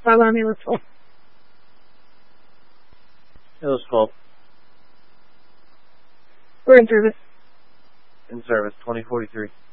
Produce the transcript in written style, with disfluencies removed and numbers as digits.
5 ambulance call. It was 12. We're in service. In service, 2043.